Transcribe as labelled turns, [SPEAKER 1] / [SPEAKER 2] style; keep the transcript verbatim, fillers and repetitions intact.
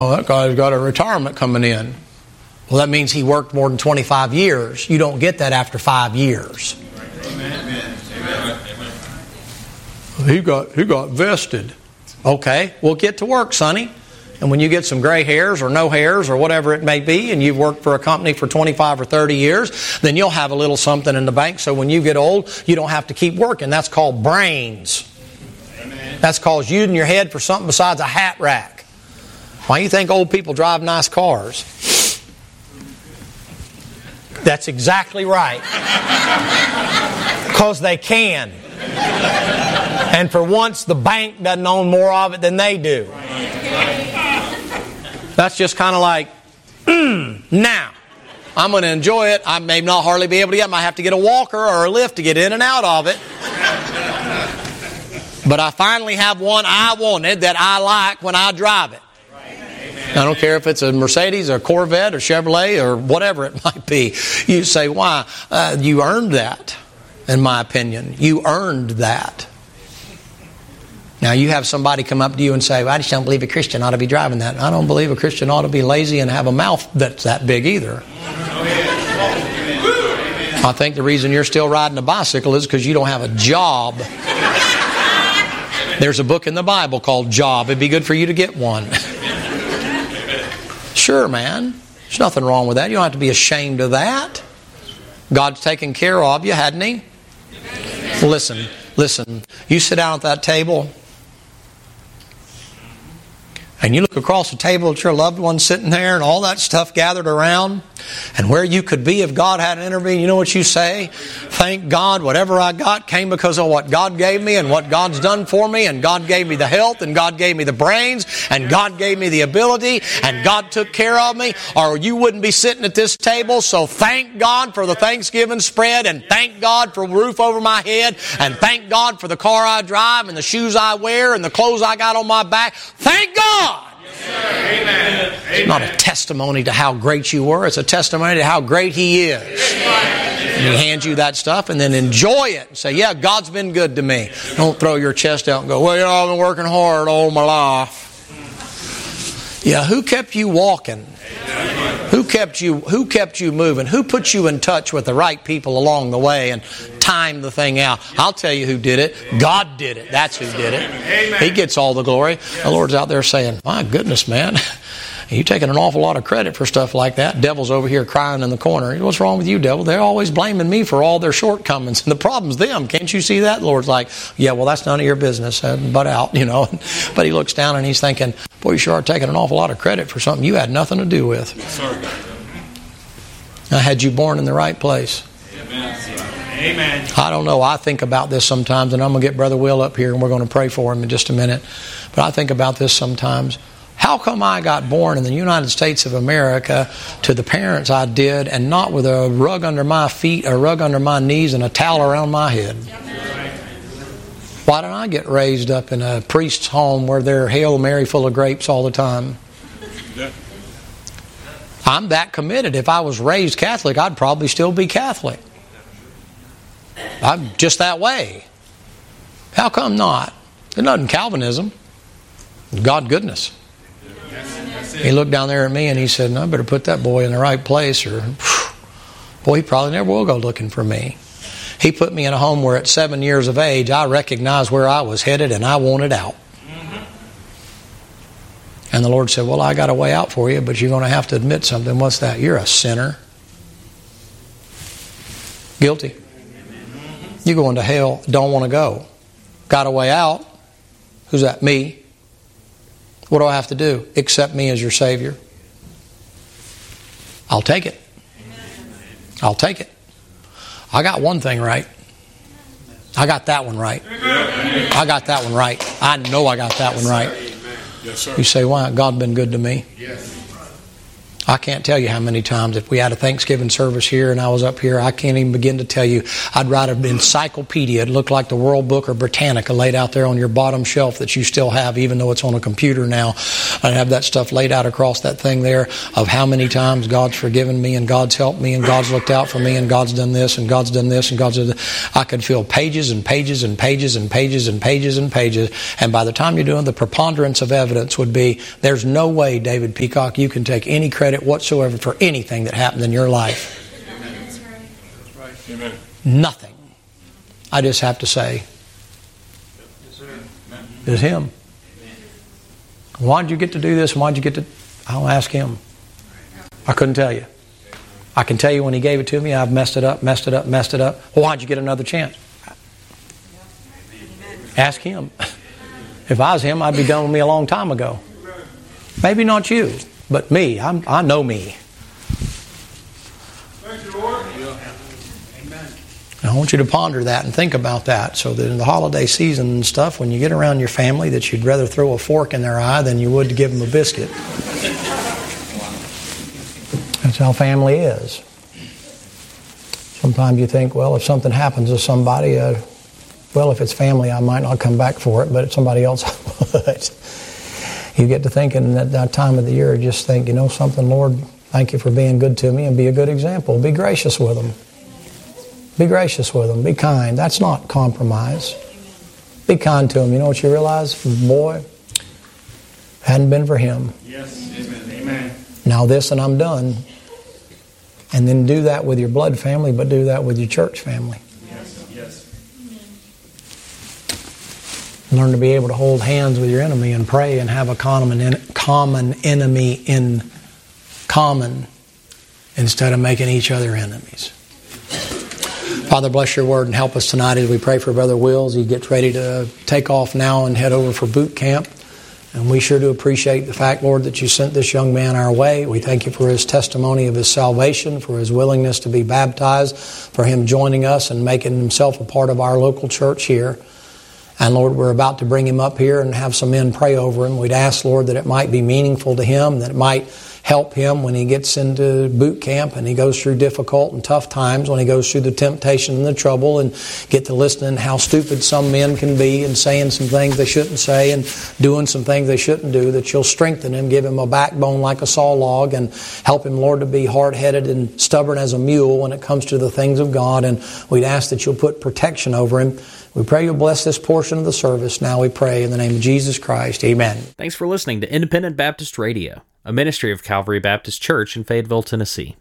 [SPEAKER 1] Oh, that guy's got a retirement coming in. Well, that means he worked more than twenty-five years. You don't get that after five years. Amen. Amen. He got, he got vested. Okay, well, get to work, sonny. And when you get some gray hairs or no hairs or whatever it may be, and you've worked for a company for twenty-five or thirty years, then you'll have a little something in the bank. So when you get old, you don't have to keep working. That's called brains. Amen. That's called using your head for something besides a hat rack. Why do you think old people drive nice cars? That's exactly right. Because they can. And for once, the bank doesn't own more of it than they do. That's just kind of like, mm, now, I'm going to enjoy it. I may not hardly be able to get it. I might have to get a walker or a lift to get in and out of it. But I finally have one I wanted that I like when I drive it. I don't care if it's a Mercedes or a Corvette or Chevrolet or whatever it might be. You say, why? Uh, you earned that, in my opinion. You earned that. Now, you have somebody come up to you and say, well, I just don't believe a Christian ought to be driving that. I don't believe a Christian ought to be lazy and have a mouth that's that big either. I think the reason you're still riding a bicycle is because you don't have a job. There's a book in the Bible called Job. It'd be good for you to get one. Sure, man. There's nothing wrong with that. You don't have to be ashamed of that. God's taken care of you, hadn't He? Listen, listen. You sit down at that table and you look across the table at your loved one sitting there and all that stuff gathered around, and where you could be if God hadn't intervened, you know what you say? Thank God whatever I got came because of what God gave me and what God's done for me, and God gave me the health, and God gave me the brains, and God gave me the ability, and God took care of me, or you wouldn't be sitting at this table. So thank God for the Thanksgiving spread, and thank God for a roof over my head, and thank God for the car I drive and the shoes I wear and the clothes I got on my back. Thank God! Amen. It's not a testimony to how great you were. It's a testimony to how great He is. And He hands you that stuff, and then enjoy it. And say, yeah, God's been good to me. Don't throw your chest out and go, well, you know, I've been working hard all my life. Yeah, who kept you walking? Who kept you, who kept you moving? Who put you in touch with the right people along the way and timed the thing out? I'll tell you who did it. God did it. That's who did it. He gets all the glory. The Lord's out there saying, my goodness, man, you're taking an awful lot of credit for stuff like that. Devil's over here crying in the corner. What's wrong with you, devil? They're always blaming me for all their shortcomings. And the problem's them. Can't you see that? The Lord's like, yeah, well, that's none of your business. Butt out, you know. But He looks down and He's thinking, boy, you sure are taking an awful lot of credit for something you had nothing to do with. I had you born in the right place. Amen. I don't know. I think about this sometimes, and I'm going to get Brother Will up here, and we're going to pray for him in just a minute. But I think about this sometimes. How come I got born in the United States of America to the parents I did, and not with a rug under my feet, a rug under my knees, and a towel around my head? Why didn't I get raised up in a priest's home where they're Hail Mary full of grapes all the time? I'm that committed. If I was raised Catholic, I'd probably still be Catholic. I'm just that way. How come not? There's nothing Calvinism. God goodness. He looked down there at me and he said, no, I better put that boy in the right place, or boy, he probably never will go looking for me. He put me in a home where at seven years of age, I recognized where I was headed and I wanted out. And the Lord said, well, I got a way out for you, but you're going to have to admit something. What's that? You're a sinner. Guilty. You're going to hell. Don't want to go. Got a way out. Who's that? Me. What do I have to do? Accept me as your Savior. I'll take it. I'll take it. I got one thing right. I got that one right. I got that one right. I know I got that one right. Yes, sir. You say, why? God's been good to me. Yes. I can't tell you how many times if we had a Thanksgiving service here and I was up here, I can't even begin to tell you. I'd write an encyclopedia. It looked like the World Book or Britannica laid out there on your bottom shelf that you still have, even though it's on a computer now. I'd have that stuff laid out across that thing there of how many times God's forgiven me and God's helped me and God's looked out for me and God's done this and God's done this and God's done this. I could fill pages and pages and pages and pages and pages and pages. And by the time you're doing, the preponderance of evidence would be, there's no way, David Peacock, you can take any credit whatsoever for anything that happened in your life.
[SPEAKER 2] Amen.
[SPEAKER 1] Nothing. I just have to say, it's Him. Why did you get to do this? Why did you get to... I'll ask Him. I couldn't tell you. I can tell you when He gave it to me, I've messed it up, messed it up, messed it up. Well, why'd you get another chance? Ask Him. If I was Him, I'd be done with me a long time ago. Maybe not you. But me, I'm, I know me.
[SPEAKER 2] Thank you, Lord.
[SPEAKER 1] I want you to ponder that and think about that so that in the holiday season and stuff, when you get around your family, that you'd rather throw a fork in their eye than you would to give them a biscuit. That's how family is. Sometimes you think, well, if something happens to somebody, uh, well, if it's family, I might not come back for it, but if somebody else would. You get to thinking at that time of the year, just think, you know something, Lord, thank you for being good to me and be a good example. Be gracious with them. Be gracious with them. Be kind. That's not compromise. Be kind to them. You know what you realize? Boy, if it hadn't been for Him.
[SPEAKER 2] Yes. Amen. Amen.
[SPEAKER 1] Now this and I'm done. And then do that with your blood family, but do that with your church family.
[SPEAKER 2] Yes. Yes.
[SPEAKER 1] Learn to be able to hold hands with your enemy and pray and have a common common enemy in common instead of making each other enemies. Father, bless your word and help us tonight as we pray for Brother Wills. He gets ready to take off now and head over for boot camp. And we sure do appreciate the fact, Lord, that you sent this young man our way. We thank you for his testimony of his salvation, for his willingness to be baptized, for him joining us and making himself a part of our local church here. And Lord, we're about to bring him up here and have some men pray over him. We'd ask, Lord, that it might be meaningful to him, that it might help him when he gets into boot camp and he goes through difficult and tough times, when he goes through the temptation and the trouble, and get to listening how stupid some men can be and saying some things they shouldn't say and doing some things they shouldn't do, that you'll strengthen him, give him a backbone like a saw log, and help him, Lord, to be hard-headed and stubborn as a mule when it comes to the things of God. And we'd ask that you'll put protection over him. We pray you'll bless this portion of the service. Now we pray in the name of Jesus Christ. Amen.
[SPEAKER 3] Thanks for listening to Independent Baptist Radio, a ministry of Calvary Baptist Church in Fayetteville, Tennessee.